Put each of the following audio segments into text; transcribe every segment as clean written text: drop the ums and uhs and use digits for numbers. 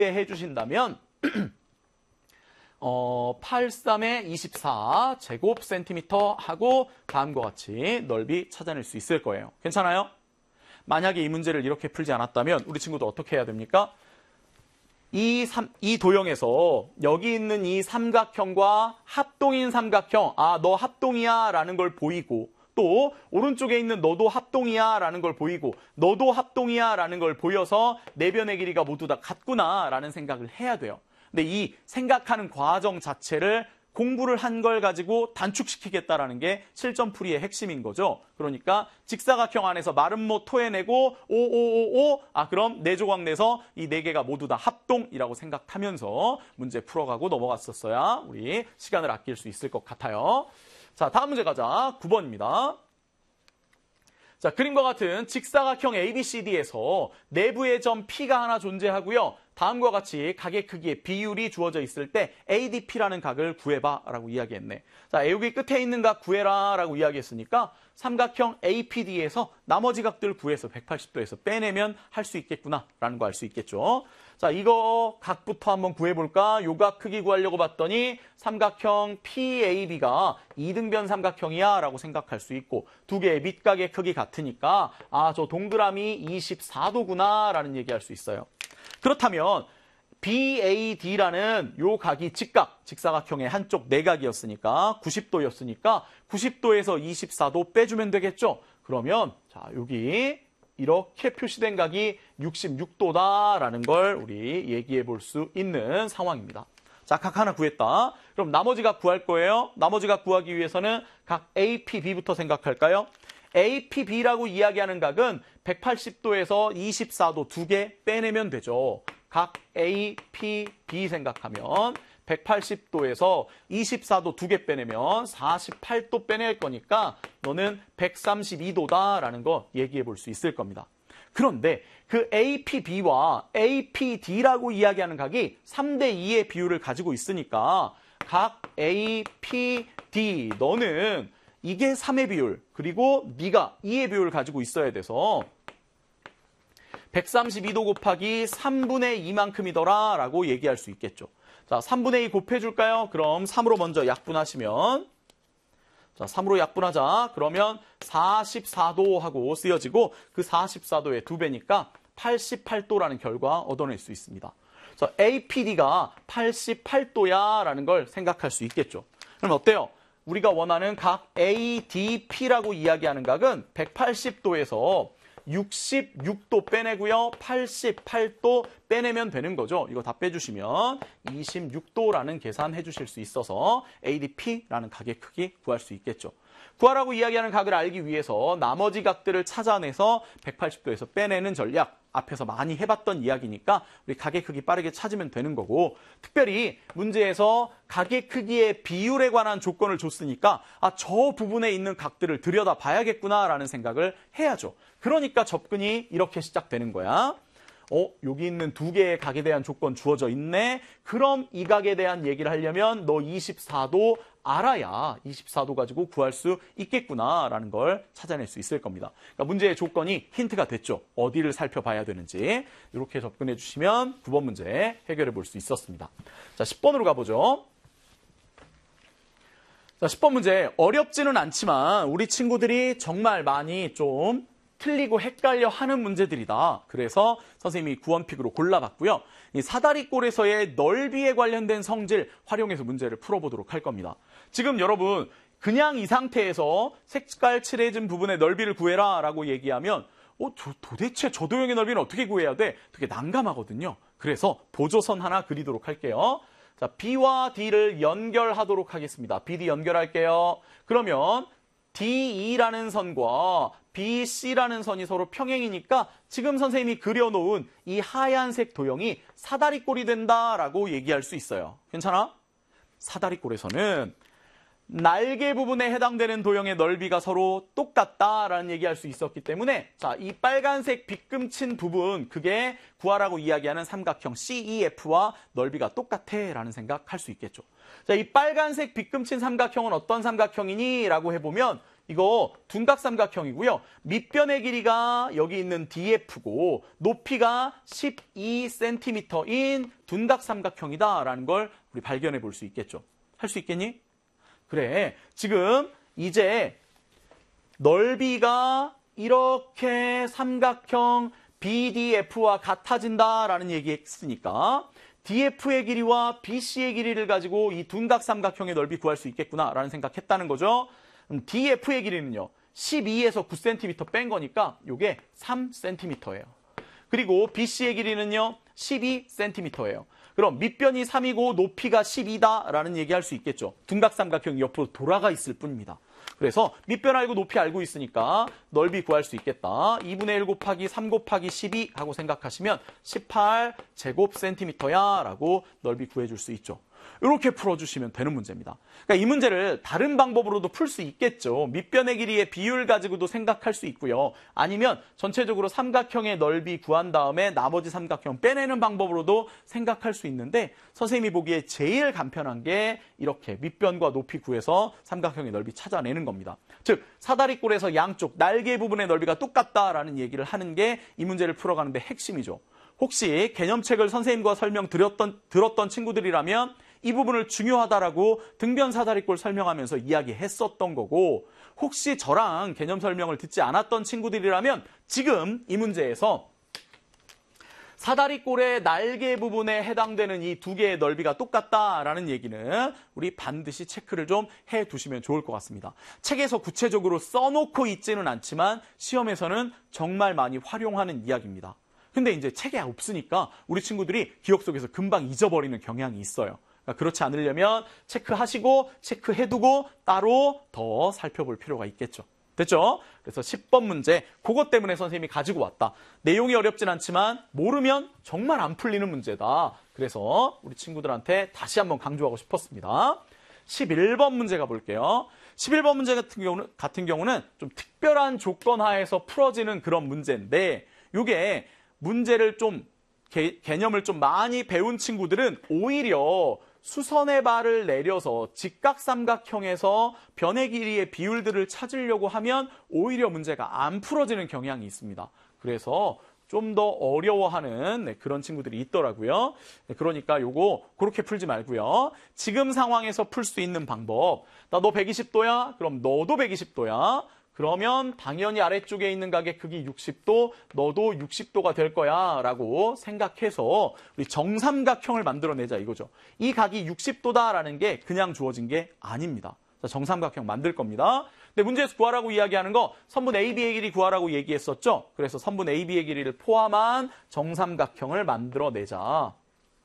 해주신다면 83에 24 제곱센티미터 하고 다음과 같이 넓이 찾아낼 수 있을 거예요. 괜찮아요? 만약에 이 문제를 이렇게 풀지 않았다면 우리 친구도 어떻게 해야 됩니까? 이 도형에서 여기 있는 이 삼각형과 합동인 삼각형, 아, 너 합동이야 라는 걸 보이고, 또 오른쪽에 있는 너도 합동이야 라는 걸 보이고, 너도 합동이야 라는 걸 보여서 네 변의 길이가 모두 다 같구나 라는 생각을 해야 돼요. 근데 이 생각하는 과정 자체를 공부를 한 걸 가지고 단축시키겠다라는 게 실전풀이의 핵심인 거죠. 그러니까 직사각형 안에서 마름모 토해내고 오오오오 그럼 네 조각 내서 이 네 개가 모두 다 합동이라고 생각하면서 문제 풀어가고 넘어갔었어야 우리 시간을 아낄 수 있을 것 같아요. 자, 다음 문제 가자. 9번입니다. 자, 그림과 같은 직사각형 ABCD에서 내부의 점 P가 하나 존재하고요. 다음과 같이 각의 크기의 비율이 주어져 있을 때 ADP라는 각을 구해봐 라고 이야기했네. 자, 여기 끝에 있는 각 구해라 라고 이야기했으니까 삼각형 APD에서 나머지 각들 구해서 180도에서 빼내면 할 수 있겠구나 라는 거 알 수 있겠죠. 자, 이거 각부터 한번 구해볼까? 요 각 크기 구하려고 봤더니 삼각형 PAB가 이등변 삼각형이야 라고 생각할 수 있고 두 개의 밑각의 크기 같으니까 저 동그라미 24도구나 라는 얘기할 수 있어요. 그렇다면 BAD라는 요 각이 직사각형의 한쪽 내각이었으니까 90도였으니까 90도에서 24도 빼주면 되겠죠? 그러면 자, 여기 이렇게 표시된 각이 66도다라는 걸 우리 얘기해 볼 수 있는 상황입니다. 자, 각 하나 구했다. 그럼 나머지 각 구할 거예요. 나머지 각 구하기 위해서는 각 APB부터 생각할까요? APB라고 이야기하는 각은 180도에서 24도 두 개 빼내면 되죠. 각 APB 생각하면 180도에서 24도 두 개 빼내면 48도 빼낼 거니까 너는 132도다라는 거 얘기해 볼 수 있을 겁니다. 그런데 그 APB와 APD라고 이야기하는 각이 3대 2의 비율을 가지고 있으니까 각 APD 너는 이게 3의 비율 그리고 네가 2의 비율을 가지고 있어야 돼서 132도 곱하기 3분의 2만큼이더라 라고 얘기할 수 있겠죠. 자, 3분의 2 곱해줄까요? 그럼 3으로 먼저 약분하시면 자, 3으로 약분하자. 그러면 44도 하고 쓰여지고 그 44도의 2배니까 88도라는 결과 얻어낼 수 있습니다. 자, APD가 88도야 라는 걸 생각할 수 있겠죠. 그럼 어때요? 우리가 원하는 각 ADP라고 이야기하는 각은 180도에서 66도 빼내고요. 88도 빼내면 되는 거죠. 이거 다 빼주시면 26도라는 계산해 주실 수 있어서 ADP라는 각의 크기 구할 수 있겠죠. 구하라고 이야기하는 각을 알기 위해서 나머지 각들을 찾아내서 180도에서 빼내는 전략 앞에서 많이 해봤던 이야기니까 우리 각의 크기 빠르게 찾으면 되는 거고 특별히 문제에서 각의 크기의 비율에 관한 조건을 줬으니까 저 부분에 있는 각들을 들여다봐야겠구나라는 생각을 해야죠. 그러니까 접근이 이렇게 시작되는 거야. 여기 있는 두 개의 각에 대한 조건 주어져 있네. 그럼 이 각에 대한 얘기를 하려면 너 24도 알아야 24도 가지고 구할 수 있겠구나라는 걸 찾아낼 수 있을 겁니다. 그러니까 문제의 조건이 힌트가 됐죠. 어디를 살펴봐야 되는지. 이렇게 접근해 주시면 9번 문제 해결해 볼 수 있었습니다. 자, 10번으로 가보죠. 자, 10번 문제 어렵지는 않지만 우리 친구들이 정말 많이 좀 틀리고 헷갈려 하는 문제들이다. 그래서 선생님이 구원픽으로 골라봤고요. 이 사다리꼴에서의 넓이에 관련된 성질 활용해서 문제를 풀어보도록 할 겁니다. 지금 여러분 그냥 이 상태에서 색깔 칠해진 부분의 넓이를 구해라 라고 얘기하면 도대체 저 도형의 넓이는 어떻게 구해야 돼? 되게 난감하거든요. 그래서 보조선 하나 그리도록 할게요. 자, B와 D를 연결하도록 하겠습니다. BD 연결할게요. 그러면 DE라는 선과 BC라는 선이 서로 평행이니까 지금 선생님이 그려놓은 이 하얀색 도형이 사다리꼴이 된다라고 얘기할 수 있어요. 괜찮아? 사다리꼴에서는 날개 부분에 해당되는 도형의 넓이가 서로 똑같다라는 얘기할 수 있었기 때문에 자, 이 빨간색 빗금친 부분 그게 구하라고 이야기하는 삼각형 CEF와 넓이가 똑같아라는 생각할 수 있겠죠. 자, 이 빨간색 빗금친 삼각형은 어떤 삼각형이니? 라고 해보면 이거 둔각삼각형이고요. 밑변의 길이가 여기 있는 DF고 높이가 12cm인 둔각삼각형이다라는 걸 우리 발견해 볼 수 있겠죠. 할 수 있겠니? 그래, 지금 이제 넓이가 이렇게 삼각형 BDF와 같아진다라는 얘기했으니까 DF의 길이와 BC의 길이를 가지고 이 둔각삼각형의 넓이 구할 수 있겠구나라는 생각했다는 거죠. DF의 길이는요, 12에서 9cm 뺀 거니까 이게 3cm예요. 그리고 BC의 길이는요, 12cm예요. 그럼 밑변이 3이고 높이가 12다라는 얘기할 수 있겠죠. 둔각삼각형이 옆으로 돌아가 있을 뿐입니다. 그래서 밑변 알고 높이 알고 있으니까 넓이 구할 수 있겠다. 2분의 1 곱하기 3 곱하기 12 하고 생각하시면 18제곱센티미터야 라고 넓이 구해줄 수 있죠. 이렇게 풀어주시면 되는 문제입니다. 그러니까 이 문제를 다른 방법으로도 풀 수 있겠죠. 밑변의 길이의 비율 가지고도 생각할 수 있고요. 아니면 전체적으로 삼각형의 넓이 구한 다음에 나머지 삼각형 빼내는 방법으로도 생각할 수 있는데 선생님이 보기에 제일 간편한 게 이렇게 밑변과 높이 구해서 삼각형의 넓이 찾아내는 겁니다. 즉 사다리꼴에서 양쪽 날개 부분의 넓이가 똑같다라는 얘기를 하는 게 이 문제를 풀어가는 데 핵심이죠. 혹시 개념책을 선생님과 설명 들었던 친구들이라면 이 부분을 중요하다라고 등변 사다리꼴 설명하면서 이야기했었던 거고 혹시 저랑 개념 설명을 듣지 않았던 친구들이라면 지금 이 문제에서 사다리꼴의 날개 부분에 해당되는 이 두 개의 넓이가 똑같다라는 얘기는 우리 반드시 체크를 좀 해두시면 좋을 것 같습니다. 책에서 구체적으로 써놓고 있지는 않지만 시험에서는 정말 많이 활용하는 이야기입니다. 근데 이제 책에 없으니까 우리 친구들이 기억 속에서 금방 잊어버리는 경향이 있어요. 그러니까 그렇지 않으려면 체크하시고 체크해두고 따로 더 살펴볼 필요가 있겠죠. 됐죠? 그래서 10번 문제 그것 때문에 선생님이 가지고 왔다. 내용이 어렵진 않지만 모르면 정말 안 풀리는 문제다. 그래서 우리 친구들한테 다시 한번 강조하고 싶었습니다. 11번 문제 가볼게요. 11번 문제 같은 경우는 좀 특별한 조건 하에서 풀어지는 그런 문제인데 이게 문제를 좀 개념을 좀 많이 배운 친구들은 오히려 수선의 발을 내려서 직각삼각형에서 변의 길이의 비율들을 찾으려고 하면 오히려 문제가 안 풀어지는 경향이 있습니다. 그래서 좀 더 어려워하는 그런 친구들이 있더라고요. 그러니까 요거 그렇게 풀지 말고요. 지금 상황에서 풀 수 있는 방법. 나 너 120도야? 그럼 너도 120도야. 그러면 당연히 아래쪽에 있는 각의 크기 60도, 너도 60도가 될 거야 라고 생각해서 우리 정삼각형을 만들어내자 이거죠. 이 각이 60도다라는 게 그냥 주어진 게 아닙니다. 자, 정삼각형 만들 겁니다. 근데 문제에서 구하라고 이야기하는 거 선분 AB의 길이 구하라고 얘기했었죠. 그래서 선분 AB의 길이를 포함한 정삼각형을 만들어내자.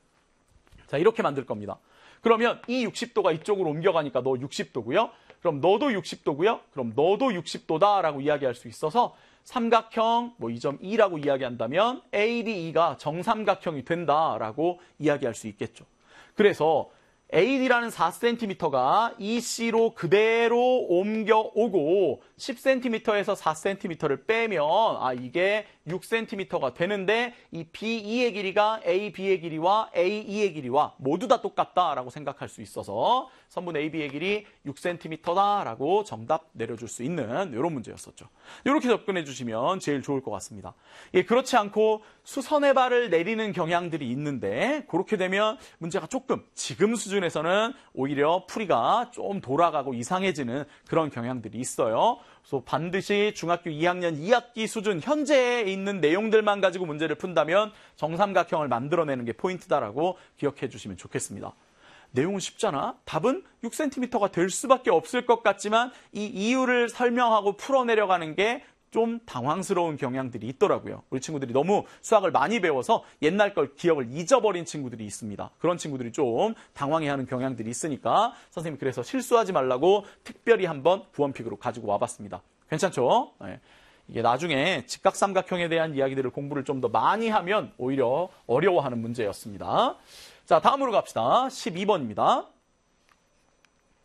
자, 이렇게 만들 겁니다. 그러면 이 60도가 이쪽으로 옮겨가니까 너 60도고요. 그럼 너도 60도고요. 그럼 너도 60도다라고 이야기할 수 있어서 삼각형 뭐 이 점 E라고 이야기한다면 ADE가 정삼각형이 된다라고 이야기할 수 있겠죠. 그래서 AD라는 4cm가 EC로 그대로 옮겨오고 10cm에서 4cm를 빼면 이게 6cm가 되는데 이 BE의 길이가 AB의 길이와 AE의 길이와 모두 다 똑같다라고 생각할 수 있어서 선분 AB의 길이 6cm다라고 정답 내려줄 수 있는 이런 문제였었죠. 이렇게 접근해 주시면 제일 좋을 것 같습니다. 예, 그렇지 않고 수선의 발을 내리는 경향들이 있는데 그렇게 되면 문제가 조금 지금 수준에서는 오히려 풀이가 좀 돌아가고 이상해지는 그런 경향들이 있어요. 그래서 반드시 중학교 2학년 2학기 수준 현재에 있는 내용들만 가지고 문제를 푼다면 정삼각형을 만들어내는 게 포인트다라고 기억해 주시면 좋겠습니다. 내용은 쉽잖아. 답은 6cm가 될 수밖에 없을 것 같지만 이 이유를 설명하고 풀어내려가는 게 좀 당황스러운 경향들이 있더라고요. 우리 친구들이 너무 수학을 많이 배워서 옛날 걸 기억을 잊어버린 친구들이 있습니다. 그런 친구들이 좀 당황해하는 경향들이 있으니까 선생님이 그래서 실수하지 말라고 특별히 한번 구원픽으로 가지고 와봤습니다. 괜찮죠? 네. 이게 나중에 직각삼각형에 대한 이야기들을 공부를 좀 더 많이 하면 오히려 어려워하는 문제였습니다. 자, 다음으로 갑시다. 12번입니다.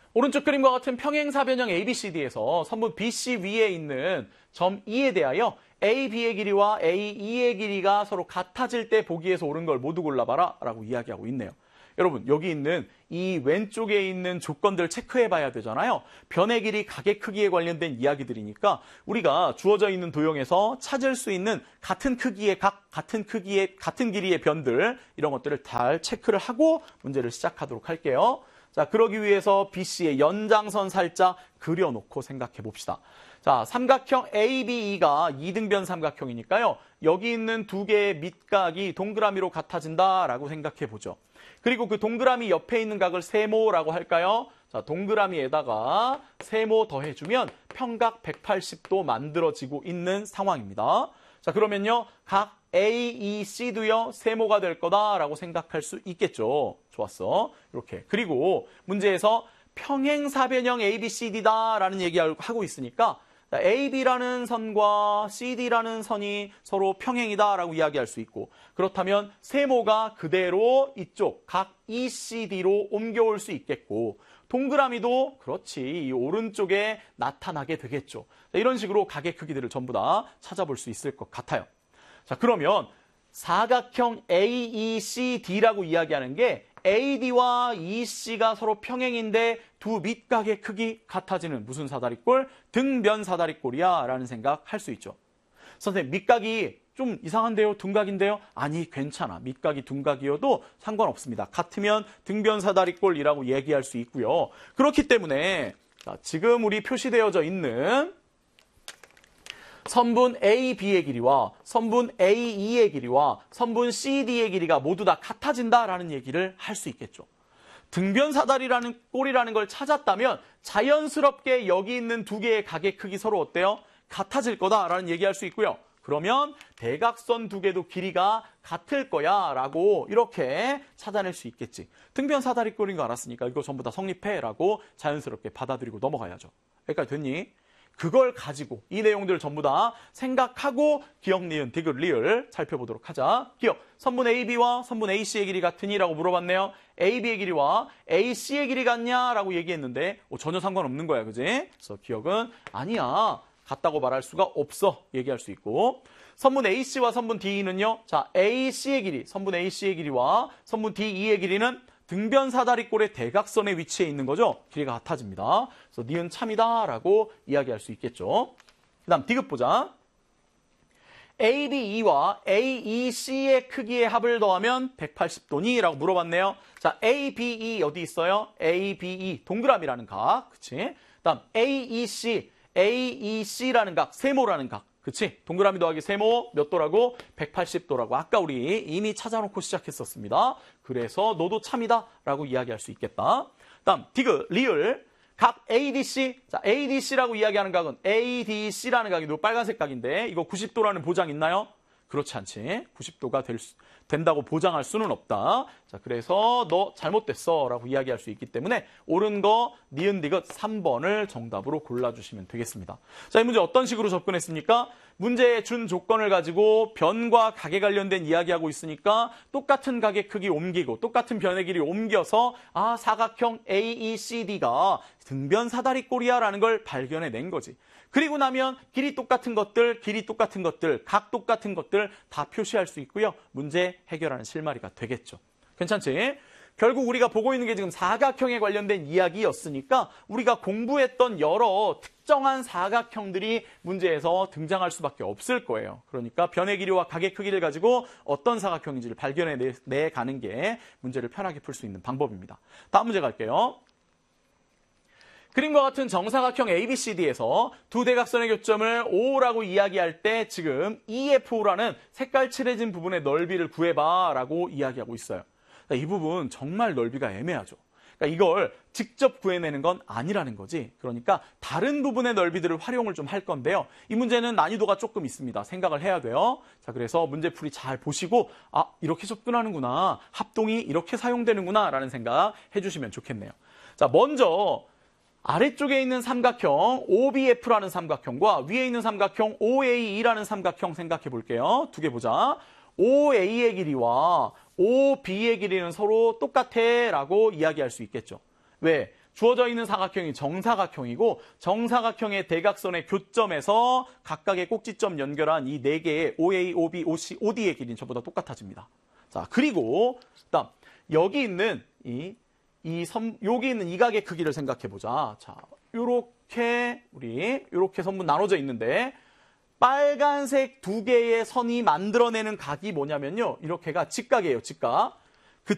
오른쪽 그림과 같은 평행사변형 ABCD에서 선분 BC 위에 있는 점 E에 대하여 AB의 길이와 AE의 길이가 서로 같아질 때 보기에서 옳은 걸 모두 골라봐라 라고 이야기하고 있네요. 여러분, 여기 있는 이 왼쪽에 있는 조건들 체크해 봐야 되잖아요. 변의 길이, 각의 크기에 관련된 이야기들이니까 우리가 주어져 있는 도형에서 찾을 수 있는 같은 크기의 각, 같은 길이의 변들, 이런 것들을 잘 체크를 하고 문제를 시작하도록 할게요. 자, 그러기 위해서 BC의 연장선 살짝 그려놓고 생각해 봅시다. 자, 삼각형 ABE가 이등변 삼각형이니까요. 여기 있는 두 개의 밑각이 동그라미로 같아진다라고 생각해 보죠. 그리고 그 동그라미 옆에 있는 각을 세모라고 할까요? 자, 동그라미에다가 세모 더해주면 평각 180도 만들어지고 있는 상황입니다. 자, 그러면요, 각 AEC도요, 세모가 될 거다라고 생각할 수 있겠죠. 좋았어. 이렇게. 그리고 문제에서 평행사변형 ABCD다라는 얘기를 하고 있으니까 AB라는 선과 CD라는 선이 서로 평행이다라고 이야기할 수 있고, 그렇다면 세모가 그대로 이쪽 각 ECD로 옮겨올 수 있겠고, 동그라미도 그렇지 이 오른쪽에 나타나게 되겠죠. 이런 식으로 각의 크기들을 전부 다 찾아볼 수 있을 것 같아요. 자, 그러면 사각형 AECD라고 이야기하는 게 AD와 EC가 서로 평행인데 두 밑각의 크기 같아지는 무슨 사다리꼴? 등변 사다리꼴이야 라는 생각할 수 있죠. 선생님, 밑각이 좀 이상한데요? 둔각인데요? 아니, 괜찮아. 밑각이 둔각이어도 상관없습니다. 같으면 등변 사다리꼴이라고 얘기할 수 있고요. 그렇기 때문에 자, 지금 우리 표시되어져 있는 선분 AB의 길이와 선분 AE의 길이와 선분 CD의 길이가 모두 다 같아진다라는 얘기를 할 수 있겠죠. 등변 사다리라는 꼴이라는 걸 찾았다면 자연스럽게 여기 있는 두 개의 각의 크기 서로 어때요? 같아질 거다라는 얘기할 수 있고요. 그러면 대각선 두 개도 길이가 같을 거야 라고 이렇게 찾아낼 수 있겠지. 등변 사다리꼴인 거 알았으니까 이거 전부 다 성립해 라고 자연스럽게 받아들이고 넘어가야죠. 여기까지 됐니? 그걸 가지고 이 내용들을 전부 다 생각하고 기억, 니은, 디귿, 리을 살펴보도록 하자. 기억, 선분 AB와 선분 AC의 길이 같으니? 라고 물어봤네요. AB의 길이와 AC의 길이 같냐라고 얘기했는데 전혀 상관없는 거야, 그지? 그래서 기억은 아니야. 같다고 말할 수가 없어. 얘기할 수 있고. 선분 AC와 선분 DE는요. 자, AC의 길이, 선분 AC의 길이와 선분 DE의 길이는 등변 사다리꼴의 대각선에 위치해 있는 거죠. 길이가 같아집니다. 그래서 니은 참이다라고 이야기할 수 있겠죠. 그 다음 디귿 보자. ABE와 AEC의 크기의 합을 더하면 180도니? 라고 물어봤네요. 자, ABE 어디 있어요? ABE 동그라미라는 각. 그치? 그 다음 AEC, AEC라는 각, 세모라는 각. 그치? 동그라미 더하기 세모 몇 도라고? 180도라고. 아까 우리 이미 찾아놓고 시작했었습니다. 그래서 너도 참이다 라고 이야기할 수 있겠다. 다음 디귿, 리을. 각 ADC. 자, ADC라고 이야기하는 각은 ADC라는 각이 빨간색 각인데 이거 90도라는 보장 있나요? 그렇지 않지. 90도가 된다고 보장할 수는 없다. 자, 그래서 너 잘못됐어 라고 이야기할 수 있기 때문에 옳은 거 니은 디귿 3번을 정답으로 골라주시면 되겠습니다. 자, 이 문제 어떤 식으로 접근했습니까? 문제에 준 조건을 가지고 변과 각에 관련된 이야기하고 있으니까 똑같은 각의 크기 옮기고 똑같은 변의 길이 옮겨서 사각형 AECD가 등변 사다리꼴이야 라는 걸 발견해낸 거지. 그리고 나면 길이 똑같은 것들, 각 똑같은 것들 다 표시할 수 있고요. 문제 해결하는 실마리가 되겠죠. 괜찮지? 결국 우리가 보고 있는 게 지금 사각형에 관련된 이야기였으니까 우리가 공부했던 여러 특정한 사각형들이 문제에서 등장할 수밖에 없을 거예요. 그러니까 변의 길이와 각의 크기를 가지고 어떤 사각형인지를 발견해 가는 게 문제를 편하게 풀 수 있는 방법입니다. 다음 문제 갈게요. 그림과 같은 정사각형 ABCD에서 두 대각선의 교점을 O라고 이야기할 때 지금 EFO라는 색깔 칠해진 부분의 넓이를 구해봐 라고 이야기하고 있어요. 이 부분 정말 넓이가 애매하죠. 그러니까 이걸 직접 구해내는 건 아니라는 거지. 그러니까 다른 부분의 넓이들을 활용을 좀 할 건데요. 이 문제는 난이도가 조금 있습니다. 생각을 해야 돼요. 자, 그래서 문제풀이 잘 보시고 이렇게 접근하는구나. 합동이 이렇게 사용되는구나 라는 생각 해주시면 좋겠네요. 자, 먼저 아래쪽에 있는 삼각형 OBF라는 삼각형과 위에 있는 삼각형 OAE라는 삼각형 생각해 볼게요. 두 개 보자. OA의 길이와 OB의 길이는 서로 똑같아 라고 이야기할 수 있겠죠. 왜? 주어져 있는 사각형이 정사각형이고 정사각형의 대각선의 교점에서 각각의 꼭지점 연결한 이 네 개의 OA, OB, OC, OD의 길이는 전부 다 똑같아집니다. 자, 그리고 그다음 여기 있는 여기 있는 이 각의 크기를 생각해 보자. 자, 요렇게 요렇게 선분 나눠져 있는데 빨간색 두 개의 선이 만들어내는 각이 뭐냐면요. 이렇게가 직각이에요, 직각.